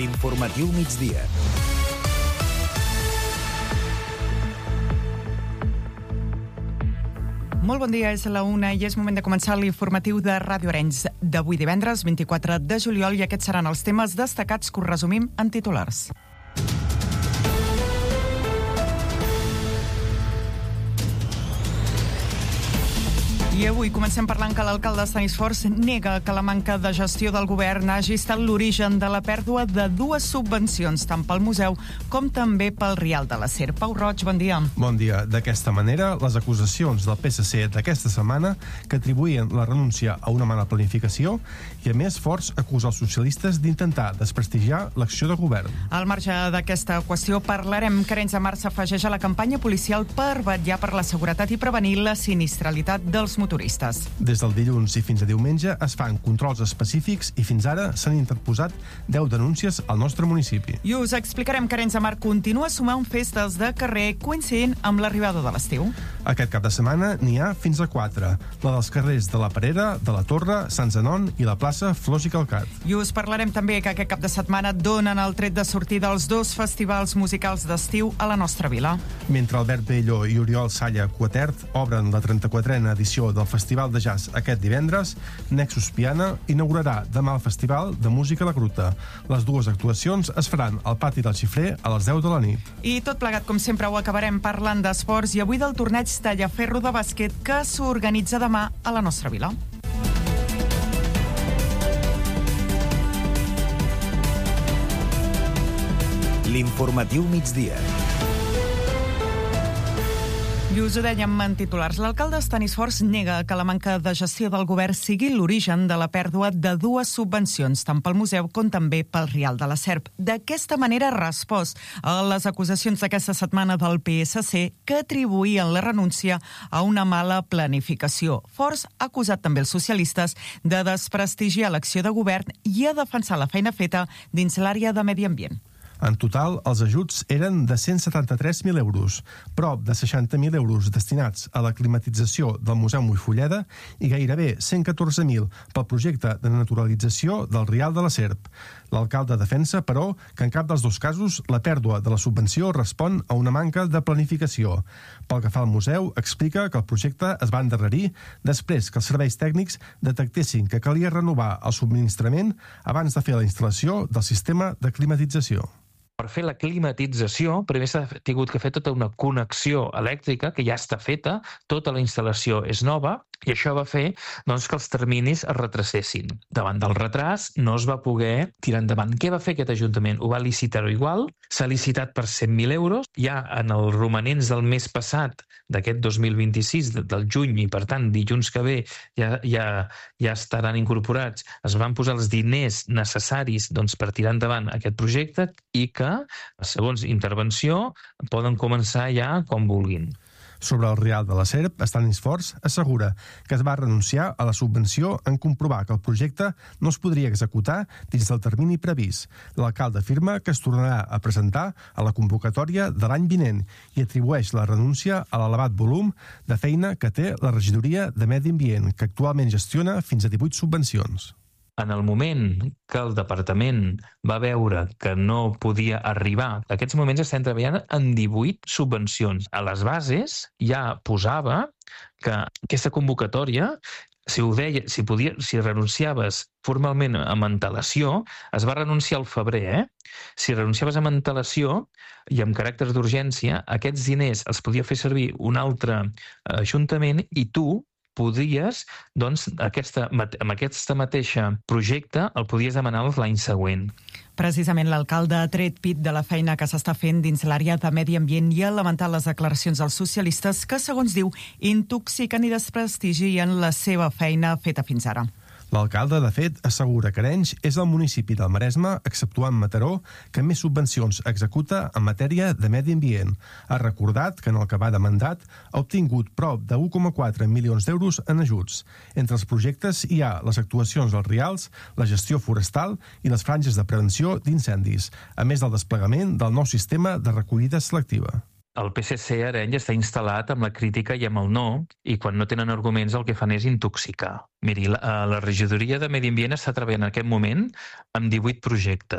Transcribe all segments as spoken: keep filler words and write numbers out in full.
L'informatiu migdia. Molt bon dia, és la una i és moment de començar l'informatiu de Ràdio Arenys d'avui divendres vint-i-quatre de juliol i aquests seran els temes destacats que us resumim en titulars. I avui comencem parlant que l'alcalde Estanis Forns nega que la manca de gestió del govern hagi estat l'origen de la pèrdua de dues subvencions, tant pel museu com també pel Rial de la Ser. Pau Roig, bon dia. Bon dia. D'aquesta manera, les acusacions del P S C d'aquesta setmana que atribuïen la renúncia a una mala planificació i, a més, Forns acusa els socialistes d'intentar desprestigiar l'acció de govern. Al marge d'aquesta qüestió parlarem que Arenys de Mar s'afegeix a la campanya policial per vetllar per la seguretat i prevenir la sinistralitat dels motoristes. Des del dilluns i fins a diumenge es fan controls específics i fins ara s'han interposat deu denúncies al nostre municipi. I us explicarem que Arenys de Mar continua sumant festes de carrer coincidint amb l'arribada de l'estiu. Aquest cap de setmana n'hi ha fins a quatre. La dels carrers de la Perera, de la Torre, Sant Zenon i la plaça Flors i Calcat. I us parlarem també que aquest cap de setmana donen el tret de sortida els dos festivals musicals d'estiu a la nostra vila. Mentre Albert Belló i Oriol Salla Quatert obren la trenta-quatrena edició del Festival de Jazz aquest divendres, Nexus Piana inaugurarà demà el Festival de Música La Gruta. Les dues actuacions es faran al pati del Xifrer a les deu de la nit. I tot plegat, com sempre, ho acabarem parlant d'esports i avui del torneig Tallaferro de bàsquet que s'organitza demà a la nostra vila. L'informatiu migdia. I us ho dèiem en titulars. L'alcalde Estanis Forns nega que la manca de gestió del govern sigui l'origen de la pèrdua de dues subvencions, tant pel museu com també pel Rial de la Serp. D'aquesta manera ha respost a les acusacions d'aquesta setmana del P S C que atribuïen la renúncia a una mala planificació. Forns ha acusat també els socialistes de desprestigiar l'acció de govern i a defensar la feina feta dins l'àrea de medi ambient. En total, els ajuts eren de cent setanta-tres mil euros, prop de seixanta mil euros destinats a la climatització del Museu Montfulleda i gairebé cent catorze mil pel projecte de naturalització del Rial de la Serp. L'alcalde defensa, però, que en cap dels dos casos la pèrdua de la subvenció respon a una manca de planificació. Pel que fa al museu, explica que el projecte es va endarrerir després que els serveis tècnics detectessin que calia renovar el subministrament abans de fer la instal·lació del sistema de climatització. Per fer la climatització, primer s'ha tingut que fer tota una connexió elèctrica que ja està feta, tota la instal·lació és nova, i això va fer doncs, que els terminis es retrasessin. Davant del retras no es va poder tirar endavant. Què va fer aquest Ajuntament? Ho va licitar-ho igual, s'ha licitat per cent mil euros, ja en els romanents del mes passat, d'aquest dos mil vint-i-sis, del juny, i per tant dilluns que ve ja, ja, ja estaran incorporats, es van posar els diners necessaris doncs, per tirar endavant aquest projecte i que, segons intervenció, poden començar ja quan vulguin. Sobre el Rial de la Serp, Estanis Forns assegura que es va renunciar a la subvenció en comprovar que el projecte no es podria executar dins del termini previst. L'alcalde afirma que es tornarà a presentar a la convocatòria de l'any vinent i atribueix la renúncia a l'elevat volum de feina que té la regidoria de Medi Ambient, que actualment gestiona fins a divuit subvencions. En el moment que el departament va veure que no podia arribar, en aquests moments estem treballant en divuit subvencions. A les bases ja posava que aquesta convocatòria, si ho deia, si podia, si renunciaves formalment amb antelació, es va renunciar al febrer, eh? Si renunciaves amb antelació i amb caràcter d'urgència, aquests diners els podia fer servir un altre ajuntament i tu podies, doncs, aquesta, amb aquest mateix projecte el podies demanar l'any següent. Precisament l'alcalde ha tret pit de la feina que s'està fent dins l'àrea de medi ambient i ha lamentat les declaracions dels socialistes que, segons diu, intoxiquen i desprestigien la seva feina feta fins ara. L'alcalde, de fet, assegura que Arenys és el municipi del Maresme, exceptuant Mataró, que més subvencions executa en matèria de medi ambient. Ha recordat que en el que va de mandat ha obtingut prop de u coma quatre milions d'euros en ajuts. Entre els projectes hi ha les actuacions als rials, la gestió forestal i les franges de prevenció d'incendis, a més del desplegament del nou sistema de recollida selectiva. El P S C a Arenys està instal·lat amb la crítica i amb el no, i quan no tenen arguments el que fan és intoxicar. Miri, la, la regidoria de Medi Ambient està treballant en aquest moment amb divuit projectes.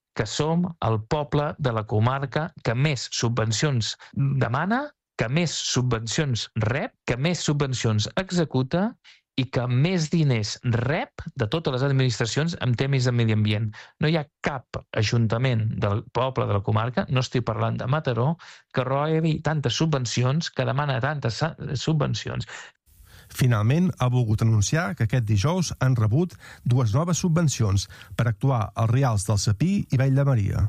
que som el poble de la comarca que més subvencions demana, que més subvencions rep, que més subvencions executa i que més diners rep de totes les administracions en temes de medi ambient. No hi ha cap ajuntament del poble de la comarca, no estic parlant de Mataró, que rebi tantes subvencions, que demana tantes subvencions. Finalment, ha volgut anunciar que aquest dijous han rebut dues noves subvencions per actuar als Rials del Sapí i Vall de Maria.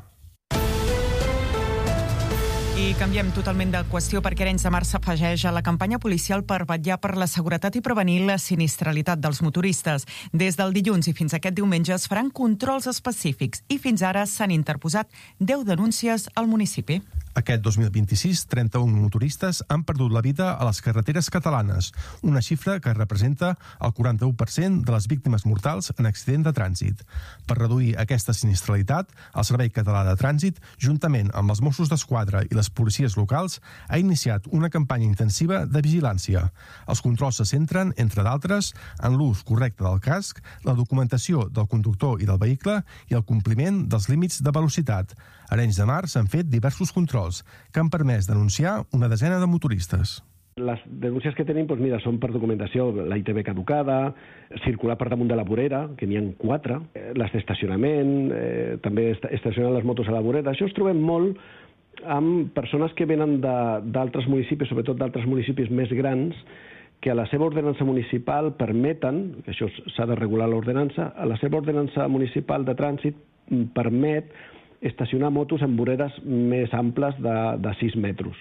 I canviem totalment de qüestió perquè Arenys de Mar s'afegeix a la campanya policial per vetllar per la seguretat i prevenir la sinistralitat dels motoristes. Des del dilluns i fins aquest diumenge es faran controls específics i fins ara s'han interposat deu denúncies al municipi. Aquest dos mil vint-i-sis, trenta-un motoristes han perdut la vida a les carreteres catalanes, una xifra que representa el quaranta-u per cent de les víctimes mortals en accident de trànsit. Per reduir aquesta sinistralitat, el Servei Català de Trànsit, juntament amb els Mossos d'Esquadra i les policies locals, ha iniciat una campanya intensiva de vigilància. Els controls se centren, entre d'altres, en l'ús correcte del casc, la documentació del conductor i del vehicle i el compliment dels límits de velocitat. A Arenys de Mar s'han fet diversos controls que han permès denunciar una desena de motoristes. Les denúncies que tenim, doncs mira, són per documentació, la I T V caducada, circular per damunt de la vorera, que n'hi ha quatre, les d'estacionament, eh, també estacionar les motos a la vorera. Això es trobem molt amb persones que venen d'altres municipis, sobretot d'altres municipis més grans, que a la seva ordenança municipal permeten, que això s'ha de regular l'ordenança, a la seva ordenança municipal de trànsit permet estacionar motos en voreres més amples de, de sis metres.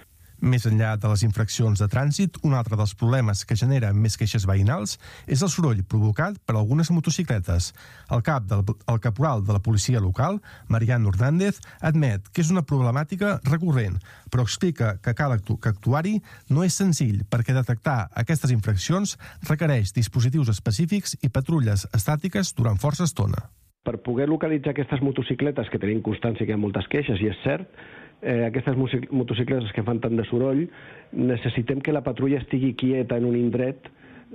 Més enllà de les infraccions de trànsit, un altre dels problemes que genera més queixes veïnals és el soroll provocat per algunes motocicletes. El cap del el caporal de la policia local, Mariano Hernández, admet que és una problemàtica recurrent, però explica que cal actu que actuar-hi no és senzill perquè detectar aquestes infraccions requereix dispositius específics i patrulles estàtiques durant força estona. Per poder localitzar aquestes motocicletes, que tenim constància que hi ha moltes queixes, i és cert, eh, aquestes motocicletes que fan tant de soroll, necessitem que la patrulla estigui quieta en un indret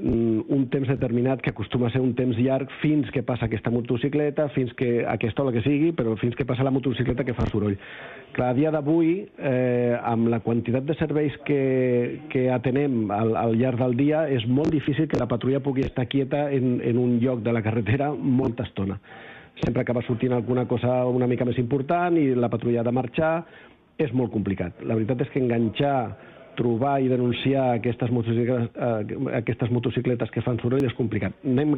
un temps determinat, que acostuma a ser un temps llarg, fins que passa aquesta motocicleta, fins que aquesta o la que sigui, però fins que passa la motocicleta que fa soroll. Clar, a dia d'avui, eh, amb la quantitat de serveis que, que atenem al, al llarg del dia, és molt difícil que la patrulla pugui estar quieta en, en un lloc de la carretera molta estona. Sempre acaba sortint alguna cosa una mica més important i la patrulla ha de marxar. És molt complicat. La veritat és que enganxar, trobar i denunciar aquestes motocicletes, eh, aquestes motocicletes que fan soroll és complicat. Hem,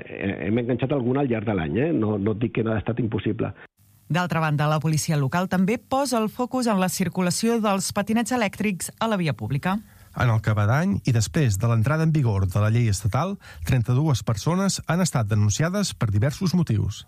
hem enganxat alguna al llarg de l'any, eh? no, no et dic que no ha estat impossible. D'altra banda, la policia local també posa el focus en la circulació dels patinets elèctrics a la via pública. En el que va d'any i després de l'entrada en vigor de la llei estatal, trenta-dues persones han estat denunciades per diversos motius.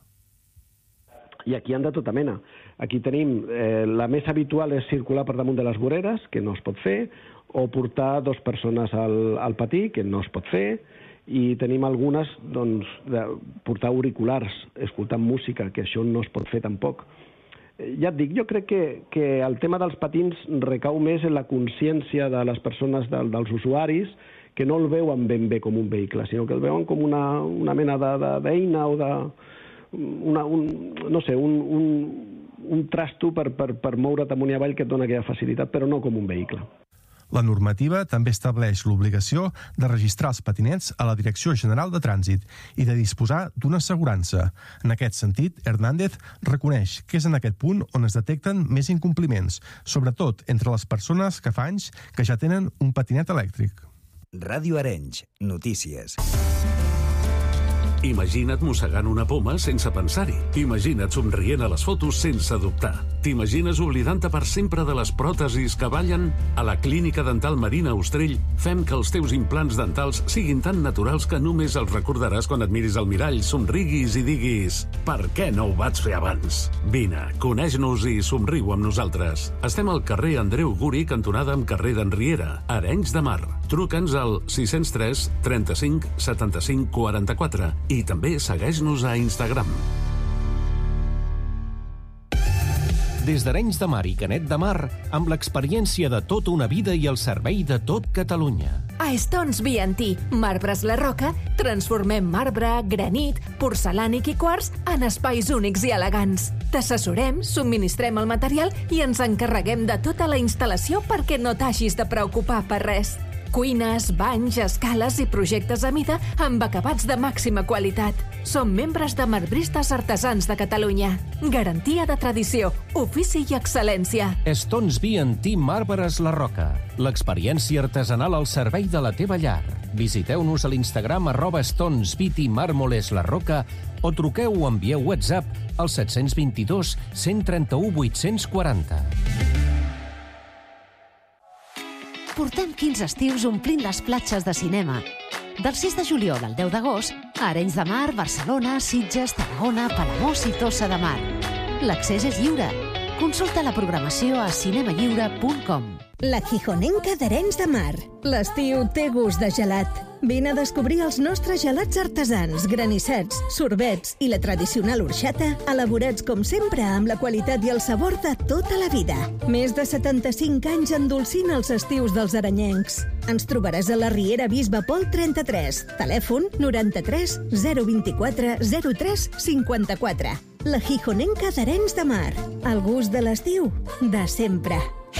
I aquí hi ha de tota mena. Aquí tenim, eh, la més habitual és circular per damunt de les voreres, que no es pot fer, o portar dues persones al, al patí, que no es pot fer, i tenim algunes, doncs, de portar auriculars, escoltant música, que això no es pot fer tampoc. Ja et dic, jo crec que, que el tema dels patins recau més en la consciència de les persones, de, dels usuaris, que no el veuen ben bé com un vehicle, sinó que el veuen com una, una mena d'eina o de... Una, un, no sé, un, un, un trasto per, per, per moure't amunt i avall que et dona aquella facilitat, però no com un vehicle. La normativa també estableix l'obligació de registrar els patinets a la Direcció General de Trànsit i de disposar d'una assegurança. En aquest sentit, Hernández reconeix que és en aquest punt on es detecten més incompliments, sobretot entre les persones que fa anys que ja tenen un patinet elèctric. Ràdio Arenys, notícies. Imagina't mossegant una poma sense pensar-hi. Imagina't somrient a les fotos sense dubtar. T'imagines oblidant-te per sempre de les pròtesis que ballen? A la Clínica Dental Marina Ostrell fem que els teus implants dentals siguin tan naturals que només els recordaràs quan et miris al mirall, somriguis i diguis «Per què no ho vaig fer abans?» Vine, coneix-nos i somriu amb nosaltres. Estem al carrer Andreu Guri, cantonada amb carrer d'Enriera, Arenys de Mar. Truca'ns al sis zero tres, trenta-cinc, setanta-cinc, quaranta-quatre i també segueix-nos a Instagram. Des d'Arenys de Mar i Canet de Mar, amb l'experiència de tota una vida i el servei de tot Catalunya. A Stones B and T, Marbres La Roca, transformem marbre, granit, porcelànic i quars en espais únics i elegants. T'assessorem, subministrem el material i ens encarreguem de tota la instal·lació perquè no t'hagis de preocupar per res. Cuines, banys, escales i projectes a mida amb acabats de màxima qualitat. Som membres de Marbristes Artesans de Catalunya. Garantia de tradició, ofici i excel·lència. Stones B and T Marbres La Roca. L'experiència artesanal al servei de la teva llar. Visiteu-nos a l'Instagram arroba Stones B T Mármoles La Roca o truqueu o envieu WhatsApp al set dos dos, cent trenta-u, vuit-cents quaranta. Portem quinze estius omplint les platges de cinema. Del sis de juliol al deu d'agost, a Arenys de Mar, Barcelona, Sitges, Tarragona, Palamós i Tossa de Mar. L'accés és lliure. Consulta la programació a cinema lliure punt com. La Gijonenca d'Arenys de Mar. L'estiu té gust de gelat. Vine a descobrir els nostres gelats artesans, granissets, sorbets i la tradicional orxata, elaborats com sempre amb la qualitat i el sabor de tota la vida. Més de setanta-cinc anys endolcint els estius dels arenyencs. Ens trobaràs a la Riera Bisbe Pol trenta-tres, telèfon noranta-tres zero vint-i-quatre zero tres cinquanta-quatre. La Gijonenca d'Arenys de Mar. El gust de l'estiu, de sempre.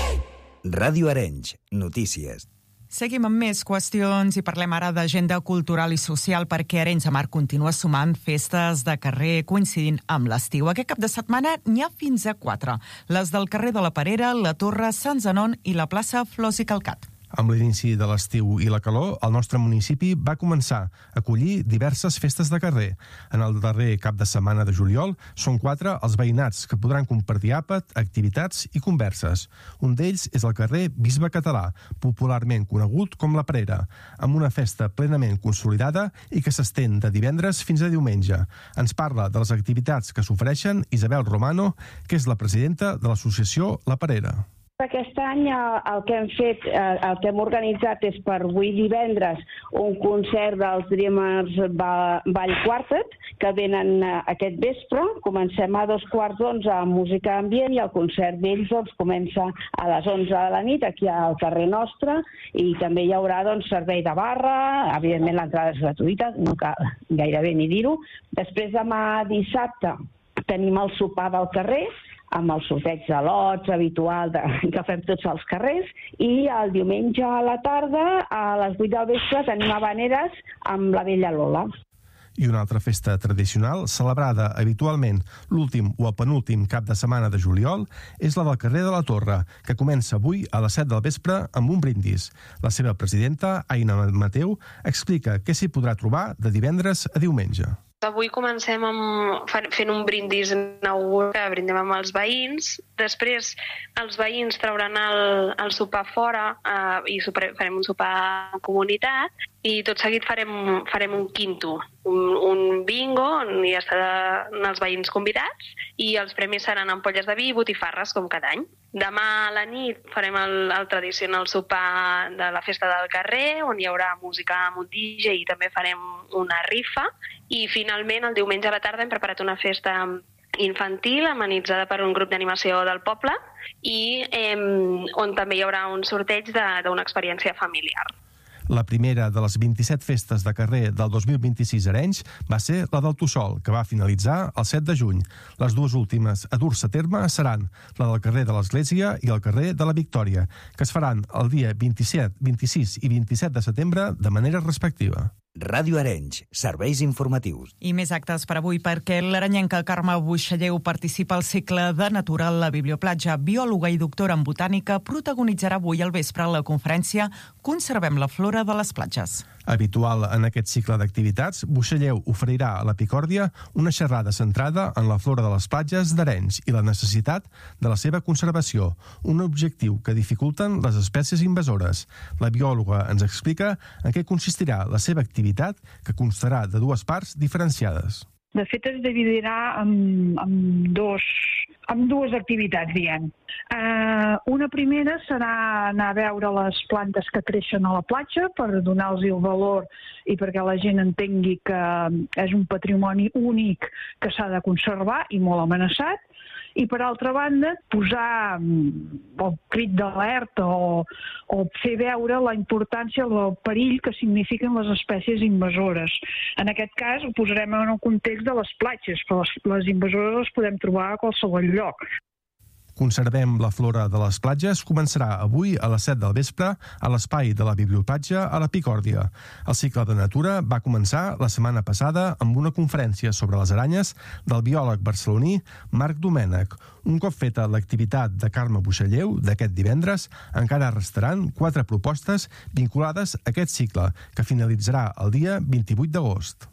Ràdio Arenys, notícies. Seguim amb més qüestions i parlem ara d'agenda cultural i social perquè Arenys de Mar continua sumant festes de carrer coincidint amb l'estiu. Aquest cap de setmana n'hi ha fins a quatre. Les del carrer de la Perera, la Torre, Sant Zenon i la plaça Flors i Calcat. Amb l'inici de l'estiu i la calor, el nostre municipi va començar a acollir diverses festes de carrer. En el darrer cap de setmana de juliol són quatre els veïnats que podran compartir àpat, activitats i converses. Un d'ells és el carrer Bisbe Català, popularment conegut com la Perera, amb una festa plenament consolidada i que s'estén de divendres fins a diumenge. Ens parla de les activitats que s'ofereixen Isabel Romano, que és la presidenta de l'associació La Perera. Aquest any el que hem fet, el que hem organitzat és per avui divendres un concert dels Dreamers Ball Quartet que venen aquest vespre. Comencem a dos quarts d'onze amb música ambient i el concert d'ells doncs, comença a les onze de la nit aquí al carrer nostre i també hi haurà doncs, servei de barra, evidentment l'entrada és gratuïta, no cal gairebé ni dir-ho. Després demà dissabte tenim el sopar del carrer amb el sorteig de lots habitual de, que fem tots els carrers i el diumenge a la tarda a les vuit del vespre tenim habaneres amb la vella Lola. I una altra festa tradicional, celebrada habitualment l'últim o el penúltim cap de setmana de juliol, és la del carrer de la Torre, que comença avui a les set del vespre amb un brindis. La seva presidenta, Aina Mateu, explica què s'hi podrà trobar de divendres a diumenge. Avui comencem amb, fent un brindis inaugural que brindem amb els veïns. Després els veïns trauran el, el sopar fora eh, i super, farem un sopar en comunitat i tot seguit farem, farem un quinto, un, un bingo on hi estaran els veïns convidats i els premis seran ampolles de vi i botifarres com cada any. Demà a la nit farem el, el tradicional sopar de la festa del carrer on hi haurà música amb un D J i també farem una rifa. I finalment, el diumenge a la tarda hem preparat una festa infantil amenitzada per un grup d'animació del poble i eh, on també hi haurà un sorteig d'una experiència familiar. La primera de les vint-i-set festes de carrer del dos mil vint-i-sis a Arenys va ser la del Tossol, que va finalitzar el set de juny. Les dues últimes a dur-se a terme seran la del carrer de l'Església i el carrer de la Victòria, que es faran el dia vint-i-set, vint-i-sis i vint-i-set de setembre de manera respectiva. Ràdio Arenys, serveis informatius. I més actes per avui perquè l'arenyenca Carme Buixalleu participa al cicle de Natura a la Biblioplatja. Biòloga i doctora en botànica protagonitzarà avui al vespre la conferència Conservem la flora de les platges. Habitual en aquest cicle d'activitats, Buixalleu oferirà a la Picòrdia una xerrada centrada en la flora de les platges d'Arenys i la necessitat de la seva conservació, un objectiu que dificulten les espècies invasores. La biòloga ens explica en què consistirà la seva activitat, que constarà de dues parts diferenciades. De fet, es dividirà en, en, dos, en dues activitats, diguem. Uh, una primera serà anar a veure les plantes que creixen a la platja per donar-los el valor i perquè la gent entengui que és un patrimoni únic que s'ha de conservar i molt amenaçat. i per altra banda posar el crit d'alerta o, o fer veure la importància del perill que signifiquen les espècies invasores. En aquest cas ho posarem en el context de les platges, però les, les invasores les podem trobar a qualsevol lloc. Conservem la flora de les platges començarà avui a les set del vespre a l'espai de la Biblioplatja a la Picòrdia. El cicle de natura va començar la setmana passada amb una conferència sobre les aranyes del biòleg barceloní Marc Domènech. Un cop feta l'activitat de Carme Buixalleu d'aquest divendres, encara restaran quatre propostes vinculades a aquest cicle, que finalitzarà el dia vint-i-vuit d'agost.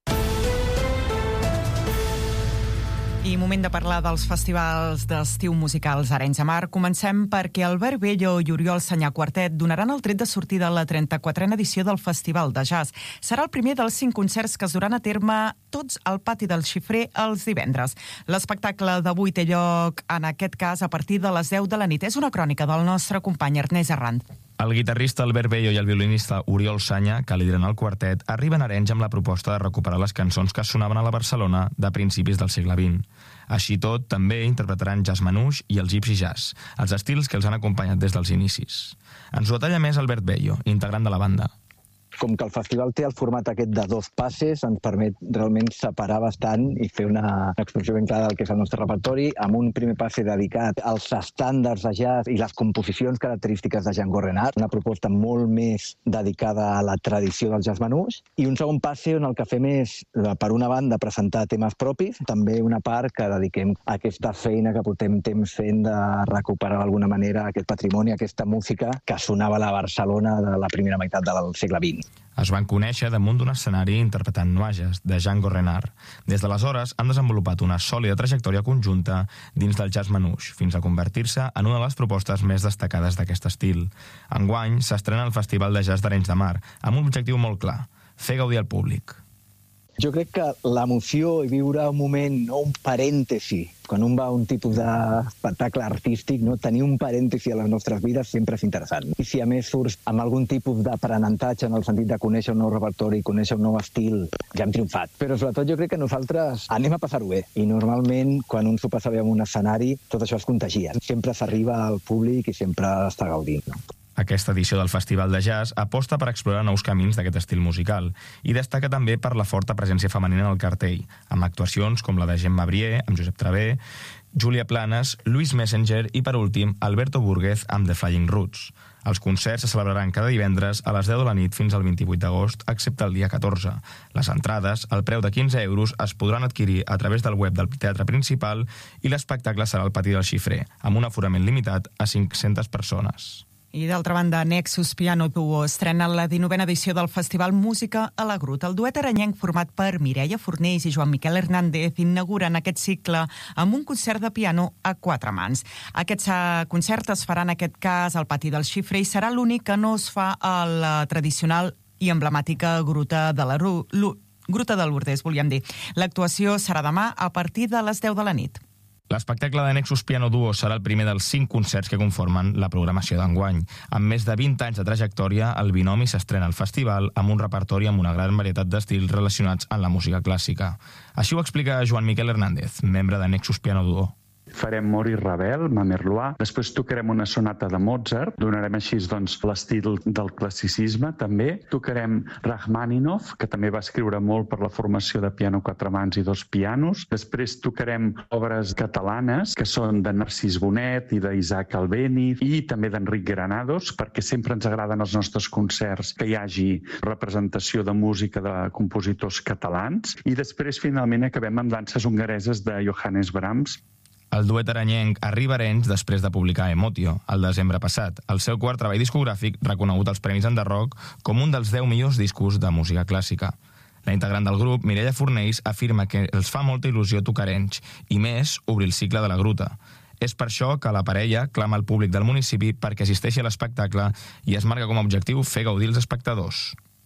I moment de parlar dels festivals d'estiu musicals Arenys de Mar. Comencem perquè Albert Bello i Oriol Sanyà Quartet donaran el tret de sortida a la trenta-quatrena edició del Festival de Jazz. Serà el primer dels cinc concerts que es duran a terme tots al pati del Xifrer els divendres. L'espectacle d'avui té lloc, en aquest cas, a partir de les deu de la nit. És una crònica del nostre company Ernest Arrand. El guitarrista Albert Bello i el violinista Oriol Sanyà, que lideren el quartet, arriben a Arenys amb la proposta de recuperar les cançons que sonaven a la Barcelona de principis del segle vint. Així tot, també interpretaran jazz manouche i el gypsy jazz, els estils que els han acompanyat des dels inicis. Ens ho detalla més Albert Bello, integrant de la banda. Com que el festival té el format aquest de dos passes, ens permet realment separar bastant i fer una exposició ben clara del que és el nostre repertori, amb un primer passe dedicat als estàndards de jazz i les composicions característiques de Django Reinhardt, una proposta molt més dedicada a la tradició del jazz manouche, i un segon passe on el que fem és, per una banda, presentar temes propis, també una part que dediquem a aquesta feina que portem temps fent de recuperar d'alguna manera aquest patrimoni, aquesta música que sonava a la Barcelona de la primera meitat del segle vint. Es van conèixer damunt d'un escenari interpretant Nuages, de Django Reinhardt. Des d'aleshores han desenvolupat una sòlida trajectòria conjunta dins del jazz manouche, fins a convertir-se en una de les propostes més destacades d'aquest estil. Enguany s'estrena el Festival de Jazz d'Arenys de Mar, amb un objectiu molt clar: fer gaudir al públic. Jo crec que l'emoció i viure un moment, no un parèntesi, quan un va a un tipus d'espectacle artístic, no, tenir un parèntesi a les nostres vides sempre és interessant. I si a més surts amb algun tipus d'aprenentatge en el sentit de conèixer un nou repertori, conèixer un nou estil, ja hem triomfat. Però sobretot jo crec que nosaltres anem a passar-ho bé. I normalment, quan un s'ho passa bé en un escenari, tot això es contagia. Sempre s'arriba al públic i sempre està gaudint, no? Aquesta edició del Festival de Jazz aposta per explorar nous camins d'aquest estil musical i destaca també per la forta presència femenina en el cartell, amb actuacions com la de Gemma Brier, amb Josep Travé, Júlia Planes, Luis Messenger i, per últim, Alberto Burguez amb The Flying Roots. Els concerts se celebraran cada divendres a les deu de la nit fins al vint-i-vuit d'agost, excepte el dia catorze. Les entrades, al preu de quinze euros, es podran adquirir a través del web del teatre principal i l'espectacle serà al pati del Xifrer, amb un aforament limitat a cinc-centes persones. I d'altra banda, Nexus Piano Duo estrena la dinovena edició del Festival Música a la Gruta. El duet aranyenc format per Mireia Fornells i Joan Miquel Hernández inauguren aquest cicle amb un concert de piano a quatre mans. Aquest concert es farà en aquest cas al pati del Xifrer i serà l'únic que no es fa a la tradicional i emblemàtica Gruta de la Ru... Gruta de Lourdes, volíem dir. L'actuació serà demà a partir de les deu de la nit. L'espectacle de Nexus Piano Duo serà el primer dels cinc concerts que conformen la programació d'enguany. Amb més de vint anys de trajectòria, el binomi s'estrena al festival amb un repertori amb una gran varietat d'estils relacionats amb la música clàssica. Així ho explica Joan Miquel Hernández, membre de Nexus Piano Duo. Farem Mori Ravel, Mamerlois, després tocarem una sonata de Mozart, donarem així doncs, l'estil del classicisme també, tocarem Rachmaninoff, que també va escriure molt per la formació de piano quatre mans i dos pianos, després tocarem obres catalanes, que són de Narcís Bonet i d'Isaac Albéniz, i també d'Enric Granados, perquè sempre ens agraden els nostres concerts que hi hagi representació de música de compositors catalans, i després finalment acabem amb danses hongareses de Johannes Brahms. El duet aranyenc arriba a Arenys després de publicar Emotio, el desembre passat, el seu quart treball discogràfic reconegut als Premis Enderrock com un dels deu millors discos de música clàssica. La integrant del grup, Mireia Fornells, afirma que els fa molta il·lusió tocar Arenys i, més, obrir el cicle de la Gruta. És per això que la parella clama al públic del municipi perquè assisteixi a l'espectacle i es marca com a objectiu fer gaudir els espectadors.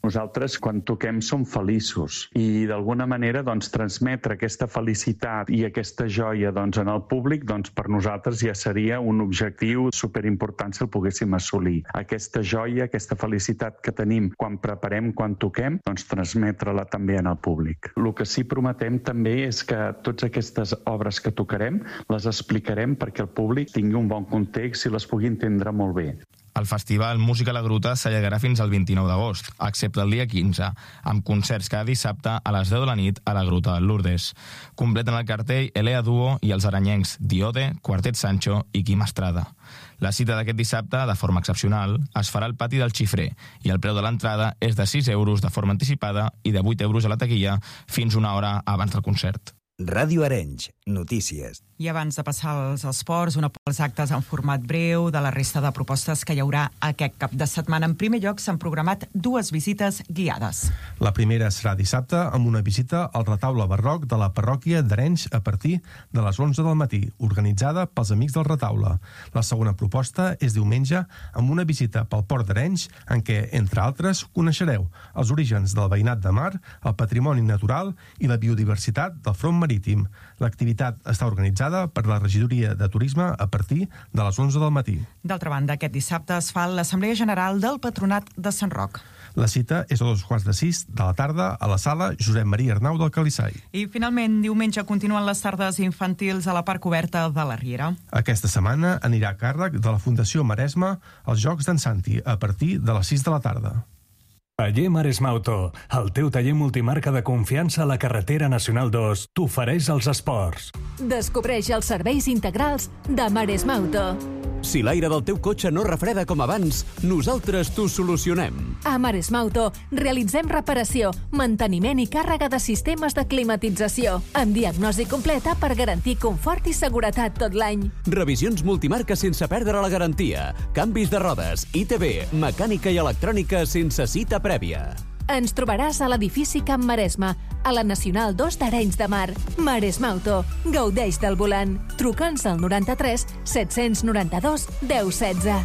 Nosaltres, quan toquem, som feliços i, d'alguna manera, doncs, transmetre aquesta felicitat i aquesta joia doncs, en el públic, doncs, per nosaltres ja seria un objectiu superimportant si el poguéssim assolir. Aquesta joia, aquesta felicitat que tenim quan preparem, quan toquem, doncs, transmetre-la també en el públic. El que sí prometem també és que totes aquestes obres que tocarem les explicarem perquè el públic tingui un bon context i les pugui entendre molt bé. El festival Música a la Gruta s'allargarà fins al vint-i-nou d'agost, excepte el dia quinze, amb concerts cada dissabte a les deu de la nit a la Gruta del Lourdes. Completen el cartell Elea Duo i els aranyencs Diode, Quartet Sancho i Quim Estrada. La cita d'aquest dissabte, de forma excepcional, es farà al pati del Xifrer i el preu de l'entrada és de sis euros de forma anticipada i de vuit euros a la taquilla fins una hora abans del concert. Ràdio Arenys, notícies. I abans de passar als esports, una als actes en format breu de la resta de propostes que hi haurà aquest cap de setmana. En primer lloc, s'han programat dues visites guiades. La primera serà dissabte amb una visita al retaule barroc de la parròquia d'Arenys a partir de les onze del matí, organitzada pels Amics del Retaule. La segona proposta és diumenge amb una visita pel Port d'Arenys en què, entre altres, coneixereu els orígens del veïnat de mar, el patrimoni natural i la biodiversitat del front marítim. L'activitat està organitzada per la Regidoria de Turisme a partir de les onze del matí. D'altra banda, aquest dissabte es fa l'Assemblea General del Patronat de Sant Roc. La cita és a dos quarts de sis de la tarda a la sala Josep Maria Arnau del Calissai. I finalment, diumenge continuen les tardes infantils a la Parc Oberta de la Riera. Aquesta setmana anirà a càrrec de la Fundació Maresma als Jocs d'en Santi a partir de les sis de la tarda. Taller Maresma Auto, el teu taller multimarca de confiança a la carretera Nacional dos, t'ofereix els esports. Descobreix els serveis integrals de Maresma Auto. Si l'aire del teu cotxe no refreda com abans, nosaltres t'ho solucionem. A Maresma Auto realitzem reparació, manteniment i càrrega de sistemes de climatització, amb diagnosi completa per garantir confort i seguretat tot l'any. Revisions multimarca sense perdre la garantia, canvis de rodes, I T V, mecànica i electrònica sense cita prèvia. Ens trobaràs a l'edifici Camp Maresma, a la Nacional dos d'Arenys de Mar. Maresma Auto. Gaudeix del volant. Truca'ns al noranta-tres set-cents noranta-dos deu setze.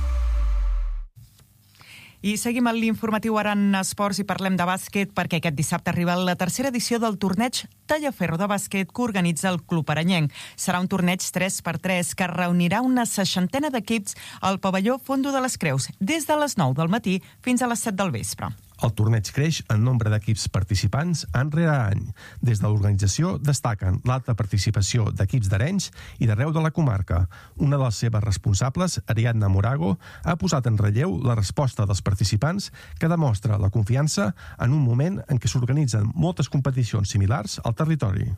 I seguim amb l'informatiu ara en esports i parlem de bàsquet perquè aquest dissabte arriba la tercera edició del torneig Tallaferro de bàsquet que organitza el Club Arenyenc. Serà un torneig tres per tres que reunirà una seixantena d'equips al pavelló Fondo de les Creus des de les nou del matí fins a les set del vespre. El torneig creix en nombre d'equips participants any rere any. Des de l'organització destaquen l'alta participació d'equips d'Arenys i d'arreu de la comarca. Una de les seves responsables, Ariadna Morago, ha posat en relleu la resposta dels participants que demostra la confiança en un moment en què s'organitzen moltes competicions similars al territori.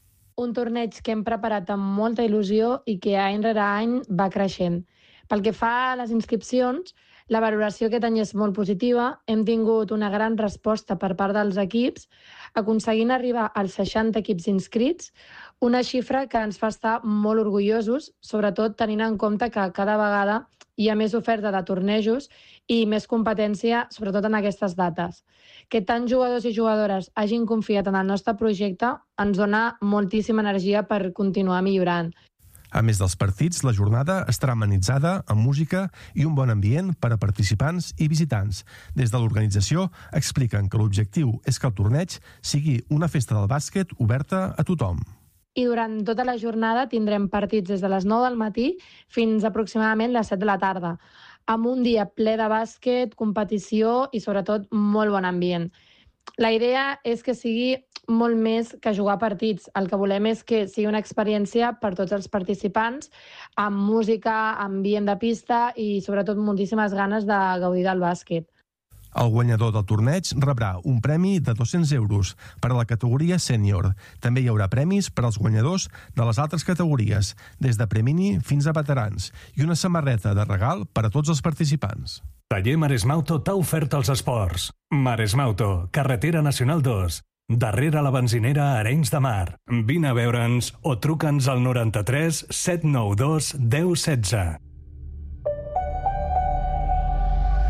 Un torneig que hem preparat amb molta il·lusió i que any rere any va creixent. Pel que fa a les inscripcions, la valoració aquest any és molt positiva. Hem tingut una gran resposta per part dels equips, aconseguint arribar als seixanta equips inscrits, una xifra que ens fa estar molt orgullosos, sobretot tenint en compte que cada vegada hi ha més oferta de tornejos i més competència, sobretot en aquestes dates. Que tant jugadors i jugadores hagin confiat en el nostre projecte ens dona moltíssima energia per continuar millorant. A més dels partits, la jornada estarà amenitzada amb música i un bon ambient per a participants i visitants. Des de l'organització expliquen que l'objectiu és que el torneig sigui una festa del bàsquet oberta a tothom. I durant tota la jornada tindrem partits des de les nou del matí fins aproximadament les set de la tarda, amb un dia ple de bàsquet, competició i sobretot molt bon ambient. La idea és que sigui molt més que jugar partits. El que volem és que sigui una experiència per tots els participants, amb música, ambient de pista i sobretot moltíssimes ganes de gaudir del bàsquet. El guanyador del torneig rebrà un premi de dos-cents euros per a la categoria sènior. També hi haurà premis per als guanyadors de les altres categories, des de premini fins a veterans, i una samarreta de regal per a tots els participants. Taller Maresma Auto t'ha ofert els esports. Maresma Auto, carretera Nacional dos, darrere la benzinera Arenys de Mar. Vine a veure'ns o truca'ns al noranta-tres set nou dos deu setze.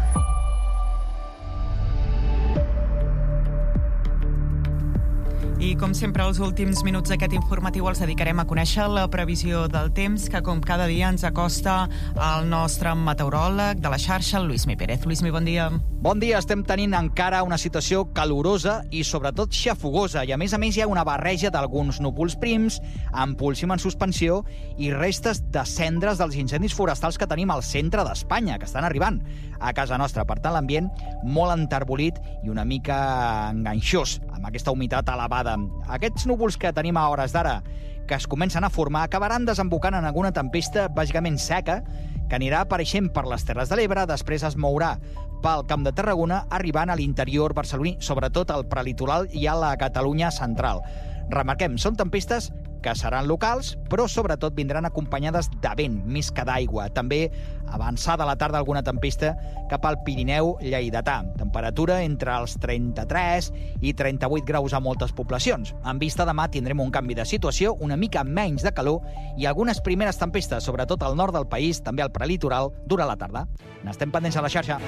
I com sempre, els últims minuts d'aquest informatiu els dedicarem a conèixer la previsió del temps, que com cada dia ens acosta el nostre meteoròleg de la xarxa, el Luismi Pérez. Luismi, bon dia. Bon dia, estem tenint encara una situació calorosa i sobretot xafogosa, i a més a més hi ha una barreja d'alguns núvols prims, ampulsim en suspensió i restes de cendres dels incendis forestals que tenim al centre d'Espanya, que estan arribant a casa nostra. Per tant, l'ambient molt enterbolit i una mica enganxós, amb aquesta humitat elevada. Aquests núvols que tenim a hores d'ara, que es comencen a formar, acabaran desembocant en alguna tempesta bàsicament seca, que anirà apareixent per les Terres de l'Ebre, després es mourà pel Camp de Tarragona, arribant a l'interior barceloní, sobretot al prelitoral i a la Catalunya central. Remarquem, són tempestes que seran locals, però sobretot vindran acompanyades de vent, més que d'aigua. També avançada a la tarda alguna tempesta cap al Pirineu lleidatà. Temperatura entre els trenta-tres i trenta-vuit graus a moltes poblacions. En vista demà tindrem un canvi de situació, una mica menys de calor i algunes primeres tempestes, sobretot al nord del país, també al prelitoral, durant la tarda. N'estem pendents a la xarxa.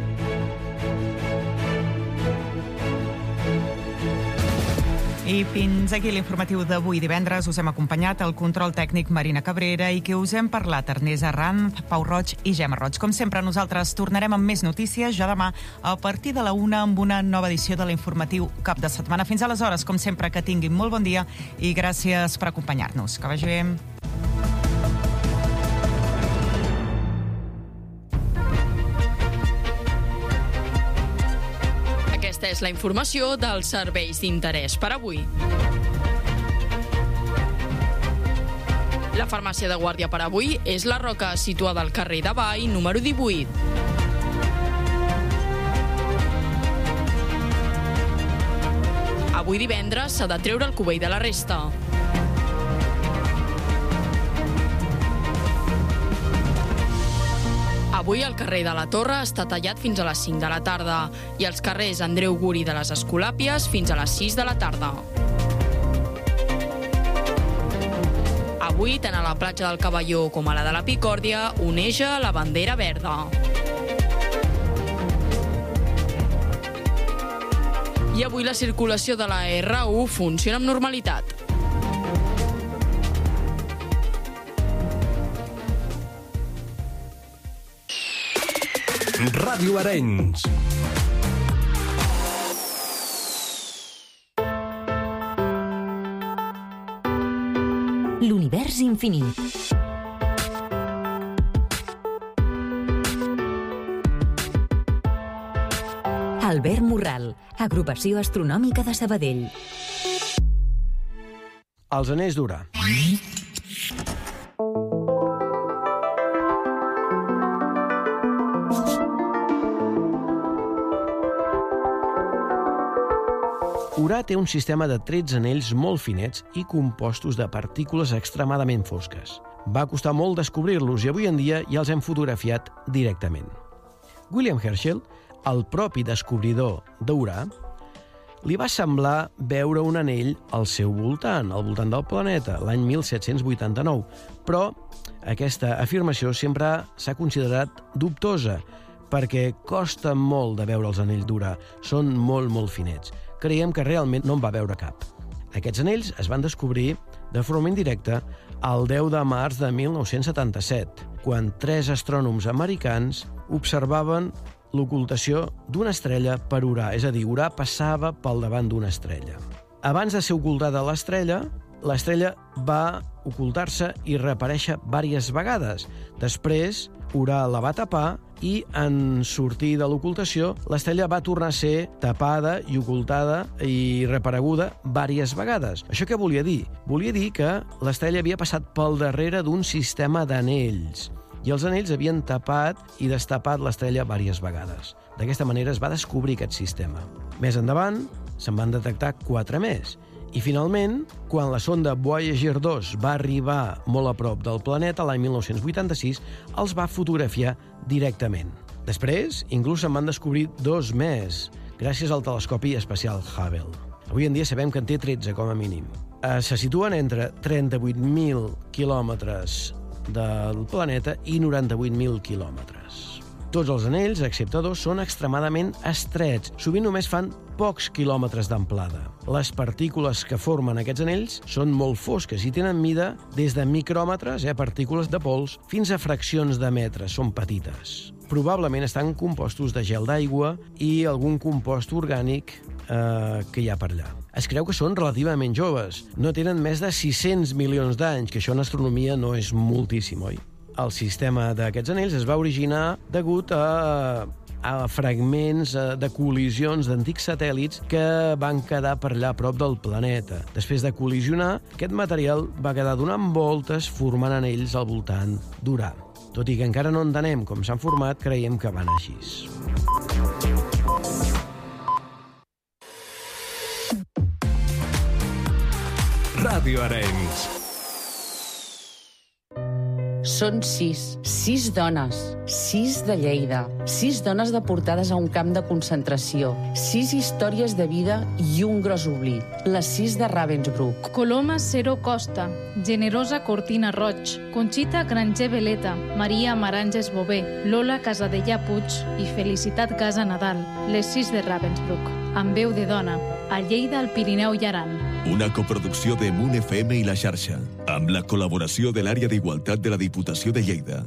I fins aquí l'informatiu d'avui divendres. Us hem acompanyat el control tècnic Marina Cabrera i que us hem parlat Ernest Arranz, Pau Roig i Gemma Roig. Com sempre, nosaltres tornarem amb més notícies ja demà a partir de la una amb una nova edició de l'informatiu cap de setmana. Fins aleshores, com sempre, que tinguin molt bon dia i gràcies per acompanyar-nos. Que vagi bé. Aquesta és la informació dels serveis d'interès per avui. La farmàcia de guàrdia per avui és la Roca, situada al carrer de Vall, número divuit. Avui divendres s'ha de treure el cubell de la resta. Avui el carrer de la Torre està tallat fins a les cinc de la tarda i els carrers Andreu Guri de les Escolàpies fins a les sis de la tarda. Avui, tant a la platja del Cavalló com a la de la Picòrdia, oneja la bandera verda. I avui la circulació de la erre u funciona amb normalitat. Ràdio Arenys. L'univers infinit. Albert Morral, Agrupació Astronòmica de Sabadell. Els anells d'Urà. Urà té un sistema de tretze anells molt finets i compostos de partícules extremadament fosques. Va costar molt descobrir-los i avui en dia ja els hem fotografiat directament. William Herschel, el propi descobridor d'Urà, li va semblar veure un anell al seu voltant, al voltant del planeta, l'any mil set-cents vuitanta-nou. Però aquesta afirmació sempre s'ha considerat dubtosa, perquè costa molt de veure els anells d'Urà. Són molt, molt finets. Creiem que realment no en va veure cap. Aquests anells es van descobrir de forma indirecta el deu de març de mil nou-cents setanta-set, quan tres astrònoms americans observaven l'ocultació d'una estrella per Urà, és a dir, Urà passava pel davant d'una estrella. Abans de ser ocultada l'estrella, l'estrella va ocultar-se i reaparèixer diverses vegades. Després, Urà la va tapar i, en sortir de l'ocultació, l'estrella va tornar a ser tapada i ocultada i reapareguda diverses vegades. Això què volia dir? Volia dir que l'estrella havia passat pel darrere d'un sistema d'anells i els anells havien tapat i destapat l'estrella diverses vegades. D'aquesta manera es va descobrir aquest sistema. Més endavant, se'n van detectar quatre més. I finalment, quan la sonda Voyager dos va arribar molt a prop del planeta, l'any mil nou-cents vuitanta-sis, els va fotografiar directament. Després, inclús se'n van descobrir dos més, gràcies al telescopi espacial Hubble. Avui en dia sabem que en té tretze, com a mínim. Eh, se situen entre trenta-vuit mil quilòmetres del planeta i noranta-vuit mil quilòmetres. Tots els anells, excepte dos, són extremadament estrets. Sovint només fan pocs quilòmetres d'amplada. Les partícules que formen aquests anells són molt fosques i tenen mida des de micròmetres, eh, partícules de pols, fins a fraccions de metres, són petites. Probablement estan compostos de gel d'aigua i algun compost orgànic eh, que hi ha per allà. Es creu que són relativament joves, no tenen més de sis-cents milions d'anys, que això en astronomia no és moltíssim, oi? El sistema d'aquests anells es va originar degut a, a fragments de col·lisions d'antics satèl·lits que van quedar per allà a prop del planeta. Després de col·lisionar, aquest material va quedar donant voltes formant anells al voltant d'Urà. Tot i que encara no entenem com s'han format, creiem que van així. Ràdio Arenys. Són sis, sis dones, sis de Lleida, sis dones deportades a un camp de concentració, sis històries de vida i un gros oblit, les sis de Ravensbrück. Coloma Cero Costa, Generosa Cortina Roig, Conxita Granger Veleta, Maria Maranges Bové, Lola Casadellà Puig i Felicitat Casa Nadal, les sis de Ravensbrück, amb veu de dona, a Lleida, al Pirineu i Aran. Una coproducció de Moon F M i La Xarxa, amb la col·laboració de l'Àrea d'Igualtat de la Diputació de Lleida.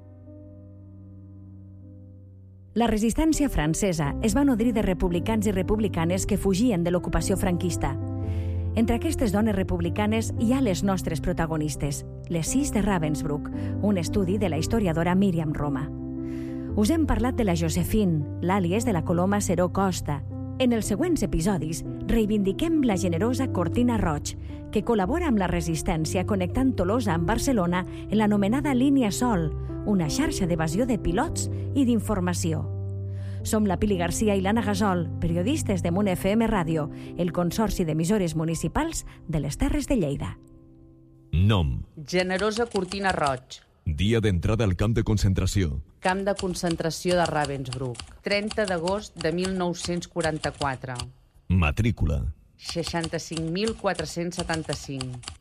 La resistència francesa es va nodrir de republicans i republicanes que fugien de l'ocupació franquista. Entre aquestes dones republicanes hi ha les nostres protagonistes, les sis de Ravensbrück, un estudi de la historiadora Míriam Roma. Us hem parlat de la Josephine, l'àlies de la Coloma Cero Costa. En els següents episodis reivindiquem la generosa Cortina Roig, que col·labora amb la resistència connectant Tolosa amb Barcelona en l'anomenada Línia Sol, una xarxa d'evasió de pilots i d'informació. Som la Pili Garcia i l'Anna Gasol, periodistes de Moon F M Ràdio, el Consorci d'Emissores Municipals de les Terres de Lleida. Nom. Generosa Cortina Roig. Dia d'entrada al camp de concentració. Camp de concentració de Ravensbrück, trenta d'agost de mil nou-cents quaranta-quatre. Matrícula. seixanta-cinc mil quatre-cents setanta-cinc.